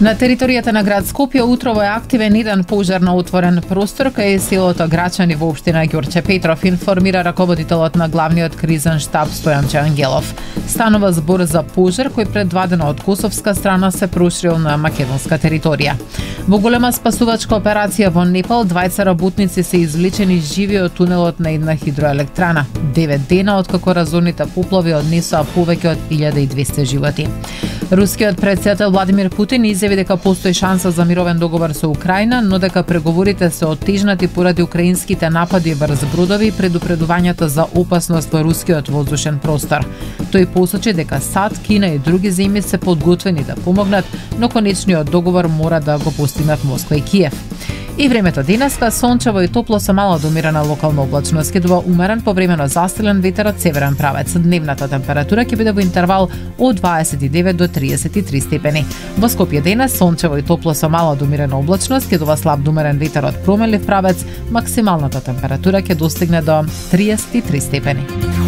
На територијата на град Скопје утрово е активен еден пожар на отворен простор кај селото Грачани во општина Ѓорче Петров, информира раководителот на главниот кризен штаб Стојанче Ангелов. Станува збор за пожар кој предвидено од косовска страна се проширил на македонска територија. Во голема спасувачка операција во Непал, 20 работници се извлечени живи од тунелот на една хидроелектрана. 9 дена откако разорните поплави однесоа повеќе од 1200 животи. Рускиот претседател Владимир Путин изјави дека постои шанса за мировен договор со Украина, но дека преговорите се оттежнати поради украинските напади врз бродови и предупредувањата за опасност во рускиот воздушен простор. Тој посочи дека САД, Кина и други земји се подготвени да помогнат, но конечниот договор мора да го постигнат Москва и Киев. И времето денеска сончево и топло со мала до умерена локална облачност, ќе дува умерен повремено застелен ветер од северен правец. Дневната температура ќе биде во интервал од 29 до 33 степени. Во Скопје денес сончево и топло со мала до умерена облачност, ќе дува слаб до умерен ветер од променлив правец. Максималната температура ќе достигне до 33 степени.